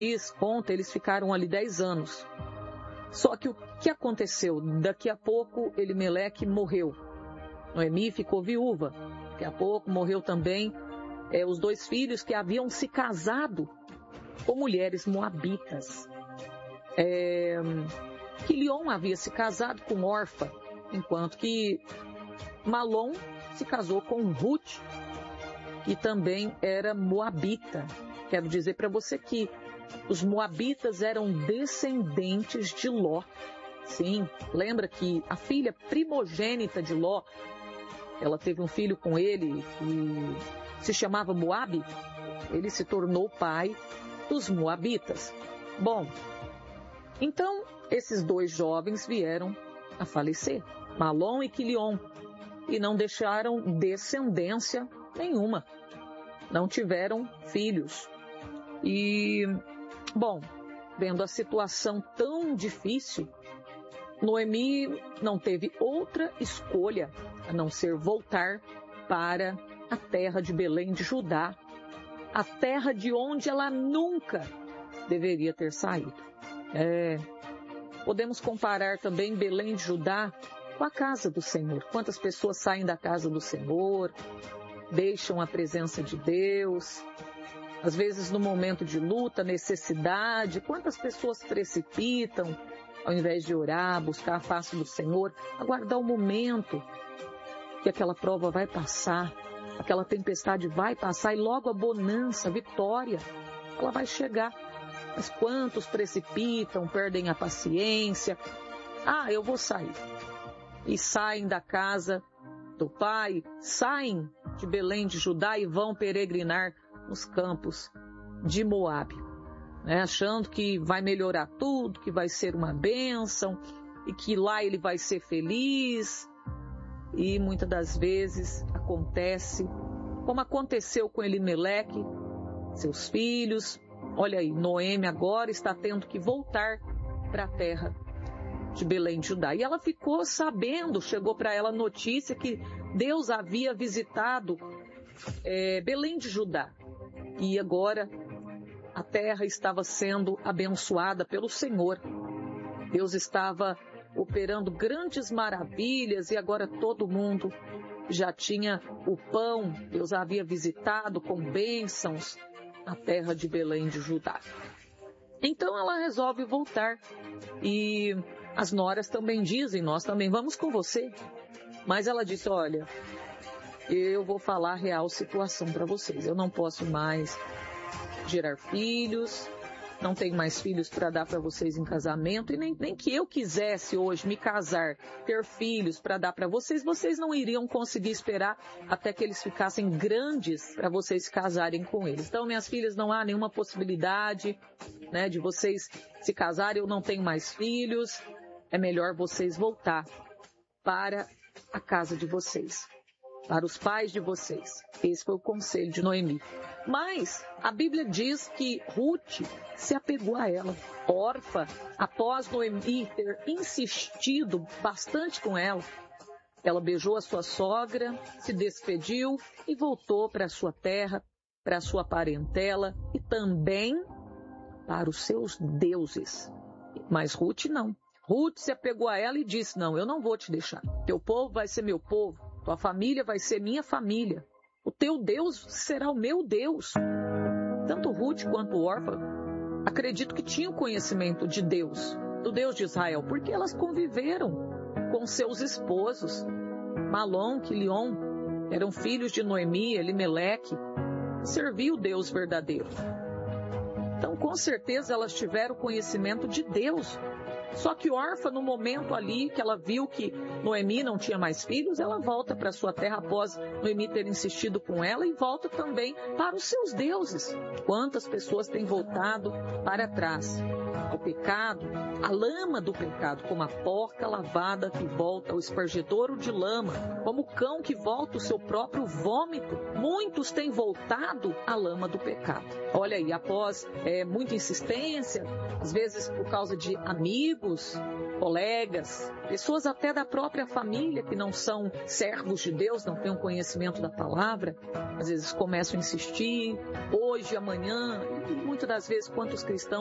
conta, eles ficaram ali 10 anos. Só que o que aconteceu? Daqui a pouco, Elimeleque morreu. Noemi ficou viúva. Daqui a pouco morreu também os 2 filhos que haviam se casado com mulheres moabitas. Quilion havia se casado com Orfa, enquanto que Malom se casou com Ruth, que também era moabita. Quero dizer para você que os moabitas eram descendentes de Ló. Sim, lembra que a filha primogênita de Ló, ela teve um filho com ele que se chamava Moabe. Ele se tornou pai dos moabitas. Bom, então esses 2 jovens vieram a falecer, Malom e Quilion, e não deixaram descendência nenhuma. Não tiveram filhos. E, bom, vendo a situação tão difícil, Noemi não teve outra escolha a não ser voltar para a terra de Belém de Judá, a terra de onde ela nunca deveria ter saído. Podemos comparar também Belém de Judá com a casa do Senhor. Quantas pessoas saem da casa do Senhor, deixam a presença de Deus, às vezes no momento de luta, necessidade, quantas pessoas precipitam, ao invés de orar, buscar a face do Senhor, aguardar o momento que aquela prova vai passar, aquela tempestade vai passar e logo a bonança, a vitória, ela vai chegar. Mas quantos precipitam, perdem a paciência? Eu vou sair. E saem da casa do pai, saem de Belém de Judá e vão peregrinar nos campos de Moabe, achando que vai melhorar tudo, que vai ser uma bênção e que lá ele vai ser feliz. E muitas das vezes acontece, como aconteceu com Elimeleque, seus filhos. Olha aí, Noemi agora está tendo que voltar para a terra de Belém de Judá. E ela ficou sabendo, chegou para ela a notícia que Deus havia visitado Belém de Judá. E agora a terra estava sendo abençoada pelo Senhor. Deus estava operando grandes maravilhas e agora todo mundo já tinha o pão. Deus havia visitado com bênçãos a terra de Belém de Judá. Então ela resolve voltar. E as noras também dizem, nós também vamos com você. Mas ela disse, olha, eu vou falar a real situação para vocês. Eu não posso mais gerar filhos, não tenho mais filhos para dar para vocês em casamento, e nem que eu quisesse hoje me casar, ter filhos para dar para vocês, vocês não iriam conseguir esperar até que eles ficassem grandes para vocês se casarem com eles. Então, minhas filhas, não há nenhuma possibilidade, de vocês se casarem, eu não tenho mais filhos, é melhor vocês voltar para a casa de vocês, para os pais de vocês. Esse foi o conselho de Noemi. Mas a Bíblia diz que Ruth se apegou a ela. Orfa, após Noemi ter insistido bastante com ela beijou a sua sogra, se despediu e voltou para a sua terra, para a sua parentela e também para os seus deuses. Mas Ruth não. Ruth se apegou a ela e disse, não, eu não vou te deixar. Teu povo vai ser meu povo, tua família vai ser minha família. O teu Deus será o meu Deus. Tanto Ruth quanto Orfa, acredito que tinham conhecimento de Deus, do Deus de Israel, porque elas conviveram com seus esposos. Malom, Quilion, eram filhos de Noemi, Elimeleque, serviam o Deus verdadeiro. Então, com certeza, elas tiveram conhecimento de Deus. Só que Orfa, no momento ali que ela viu que Noemi não tinha mais filhos, ela volta para sua terra após Noemi ter insistido com ela e volta também para os seus deuses. Quantas pessoas têm voltado para trás ao pecado, à lama do pecado, como a porca lavada que volta ao espargedouro de lama, como o cão que volta ao seu próprio vômito. Muitos têm voltado à lama do pecado. Olha aí, após muita insistência, às vezes por causa de amigos, colegas, pessoas até da própria família que não são servos de Deus, não têm um conhecimento da palavra, às vezes começam a insistir, hoje, amanhã, e muitas das vezes quantos cristãos